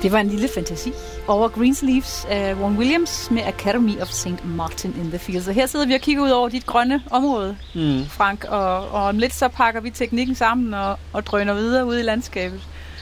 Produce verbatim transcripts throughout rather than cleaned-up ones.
Det var en lille fantasi over Greensleeves af Vaughan Williams med Academy of Saint Martin in the Fields. Og her sidder vi og kigger ud over dit grønne område, mm. Frank, og, og om lidt så pakker vi teknikken sammen og, og drøner videre ud i landskabet.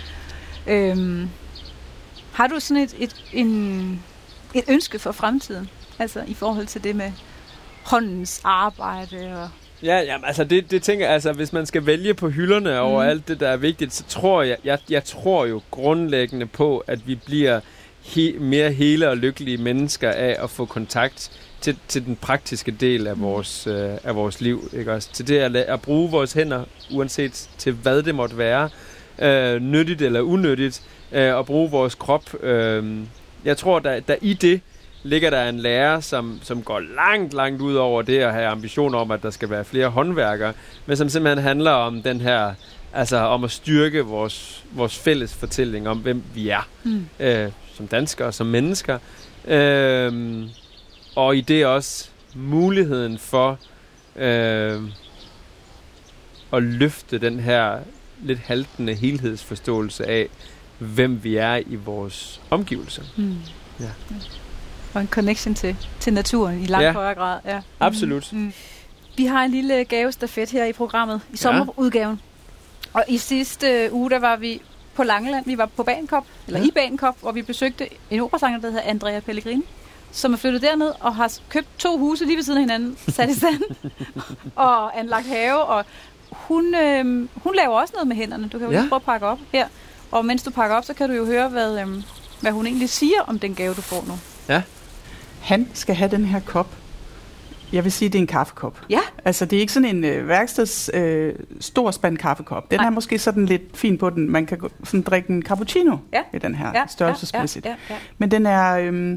Øhm, har du sådan et, et, en, et ønske for fremtiden, altså i forhold til det med håndens arbejde og... Ja, jamen, altså det, det tænker jeg, altså hvis man skal vælge på hylderne over mm. alt det, der er vigtigt, så tror jeg, jeg, jeg tror jo grundlæggende på, at vi bliver he, mere hele og lykkelige mennesker af at få kontakt til, til den praktiske del af vores, øh, af vores liv, ikke også? Til det at, at bruge vores hænder, uanset til hvad det måtte være, øh, nyttigt eller unyttigt, øh, at bruge vores krop. Øh, jeg tror, der, der i det ligger der en lærer, som, som går langt, langt ud over det at have ambitioner om, at der skal være flere håndværkere, men som simpelthen handler om den her, altså om at styrke vores, vores fælles fortælling om, hvem vi er, mm. øh, som danskere, som mennesker. Øh, og i det også muligheden for øh, at løfte den her lidt haltende helhedsforståelse af, hvem vi er i vores omgivelser. Mm. Ja. Og en connection til, til naturen i langt ja. højere grad. Ja. Absolut. Mm. Vi har en lille gavestafet her i programmet, i sommerudgaven. Ja. Og i sidste uge, der var vi på Langeland. Vi var på Bagenkop, eller ja. i Bagenkop, hvor vi besøgte en operasanger, der hedder Andrea Pellegrini, som er flyttet derned og har købt to huse lige ved siden af hinanden, sat i stand og anlagt have. Og hun, øh, hun laver også noget med hænderne. Du kan jo ja. lige prøve at pakke op her. Og mens du pakker op, så kan du jo høre, hvad, øh, hvad hun egentlig siger om den gave, du får nu. Ja. Han skal have den her kop. Jeg vil sige, det er en kaffekop. Ja. Altså, det er ikke sådan en øh, værksteds øh, stor spand kaffekop. Den Nej. er måske sådan lidt fin på den. Man kan gå, sådan drikke en cappuccino ja. i den her ja. størrelsesmæssigt. Ja. Ja. Ja. Ja. Men den er... Øh,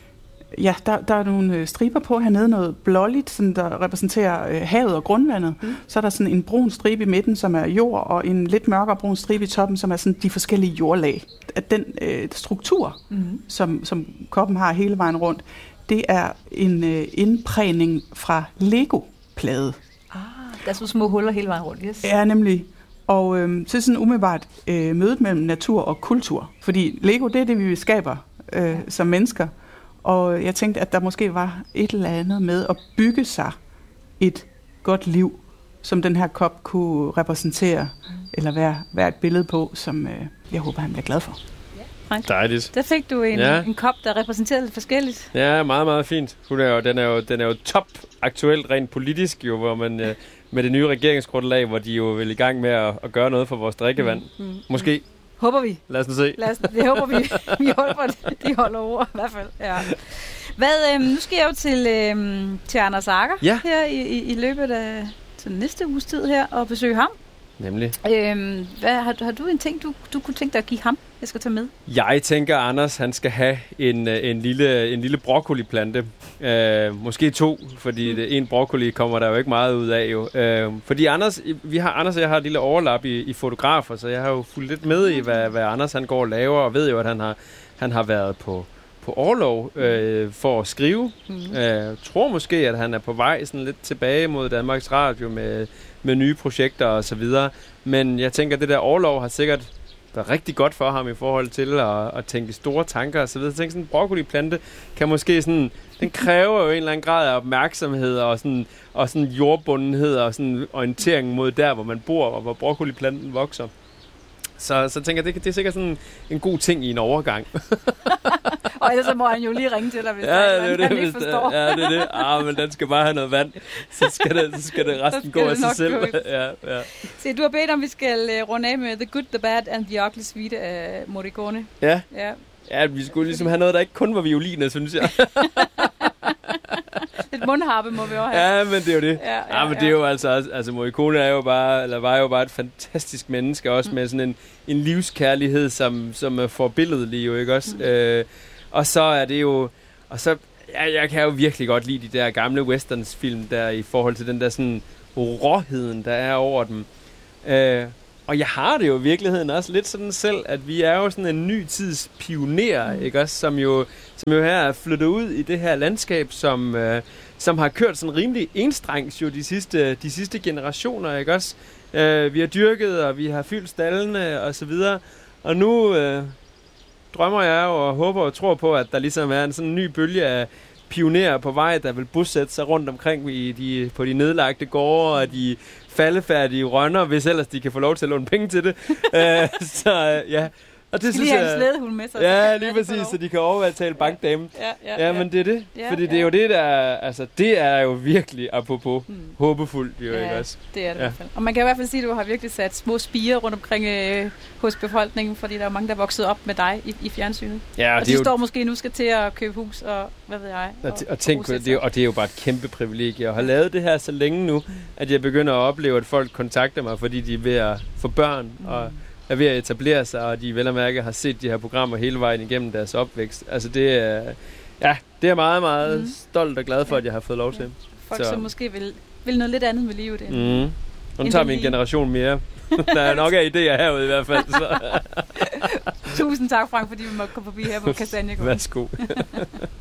ja, der, der er nogle striber på hernede. Noget blåligt, sådan, der repræsenterer øh, havet og grundvandet. Mm. Så er der sådan en brun stribe i midten, som er jord, og en lidt mørkere brun stribe i toppen, som er sådan de forskellige jordlag. At den øh, struktur, mm. som, som koppen har hele vejen rundt, det er en øh, indprægning fra Lego-plade. Ah, der er så små huller hele vejen rundt, yes. Ja, nemlig. Og øh, så er sådan umiddelbart øh, mødet mellem natur og kultur. Fordi Lego, det er det, vi skaber øh, ja. som mennesker. Og jeg tænkte, at der måske var et eller andet med at bygge sig et godt liv, som den her kop kunne repræsentere, mm. eller være, være et billede på, som øh, jeg håber, han bliver glad for. Ja. Dejligt. Der fik du en, ja. en kop, der repræsenterer lidt forskelligt. Ja, meget, meget fint. Hun er jo, den, er jo, den er jo top aktuelt rent politisk, jo, hvor man øh, med det nye regeringsgrundlag, hvor de jo vil i gang med at, at gøre noget for vores drikkevand. Mm. Mm. Måske. Håber vi. Lad os nu se. Lad os, det håber vi. Vi håber, at de holder ord i hvert fald. Ja. Hvad, øhm, nu skal jeg jo til, øhm, til Anders Agger ja. her i, i, i løbet af til næste uges tid her og besøge ham. Nemlig. Øhm, hvad, har, har du en ting, du, du kunne tænke dig at give ham, jeg skal tage med? Jeg tænker, at Anders han skal have en, en, lille, en lille broccoliplante. Øh, måske to, fordi mm. det, en broccoli kommer der jo ikke meget ud af. Jo. Øh, fordi Anders, vi har, Anders og jeg har et lille overlap i, i fotografer, så jeg har jo fulgt lidt med i, hvad, hvad Anders han går og laver, og ved jo, at han har, han har været på, på orlov øh, for at skrive. Mm. Øh, tror måske, at han er på vej sådan lidt tilbage mod Danmarks Radio med... med nye projekter og så videre. Men jeg tænker, at det der orlov har sikkert været rigtig godt for ham i forhold til at, at tænke store tanker og så videre. Så jeg tænker, sådan en broccoliplante kan måske sådan, den kræver jo en eller anden grad af opmærksomhed og sådan, og sådan jordbundenhed og sådan orientering mod der, hvor man bor og hvor broccoliplanten vokser. Så, så tænker jeg, det, det er sikkert sådan en god ting i en overgang. Og ellers så må han jo lige ringe til dig, hvis ja, der er det, han ikke forstår. Ja, det er det. Ah, men den skal bare have noget vand. Så skal det, så skal det resten skal gå af sig selv. Ja, ja. Se, du har bedt om, vi skal uh, runde af med The Good, The Bad and The Ugly Suite af Morricone. Ja. Ja. Ja, vi skulle ligesom have noget, der ikke kun var violiner, synes jeg. Et mundharpe må vi også have. Ja, men det er jo det. Ja, ja, ja men det er jo altså, altså Morricone er jo bare, eller var jo bare et fantastisk menneske, også mm. med sådan en, en livskærlighed, som, som er forbilledlig jo, ikke også? Mm. Øh, og så er det jo, og så, ja, jeg kan jo virkelig godt lide de der gamle westerns film der, i forhold til den der sådan råheden, der er over dem. Øh, Og jeg har det jo i virkeligheden også lidt sådan selv, at vi er jo sådan en ny tids pioner, mm. ikke også, som jo, som jo her er flyttet ud i det her landskab, som, øh, som har kørt sådan rimelig enstrengs jo de sidste, de sidste generationer, ikke også. Øh, vi har dyrket, og vi har fyldt stallene og så videre, og nu, øh, drømmer jeg og håber og tror på, at der ligesom er en sådan ny bølge af pionerer på vej, der vil bosætte sig rundt omkring i de, på de nedlagte gårde og de faldefærdige rønner, hvis ellers de kan få lov til at låne penge til det. uh, så ja. Og det skal de have en slædehund med sig? Ja, lige præcis, så de kan overveje at tale bankdame. Ja, ja, ja, ja, men det er det. Ja, fordi ja. det er jo det, der altså det er jo virkelig, apropos, hmm. håbefuldt jo, ja, ikke også? Det er det ja. i hvert fald. Og man kan i hvert fald sige, at du har virkelig sat små spirer rundt omkring øh, hos befolkningen, fordi der er mange, der er vokset op med dig i, i fjernsynet. Ja, og, og de jo... står måske nu skal til at købe hus, og hvad ved jeg. Og, og, og, tænk på, det, og det er jo bare et kæmpe privilegie at have lavet det her så længe nu, at jeg begynder at opleve, at folk kontakter mig, fordi de er ved at få børn, mm. og er ved at etablere sig, og de vel og mærke har set de her programmer hele vejen igennem deres opvækst. Altså det er, ja, det er meget, meget mm. stolt og glad for, at jeg har fået lov til. Ja. Folk, så. som måske vil, vil noget lidt andet med livet. End, mm. Og nu tager vi en generation mere. Der er nok af idéer herude i hvert fald. Så. Tusind tak, Frank, fordi vi måtte komme forbi her på Kastanjegården. Værsgo.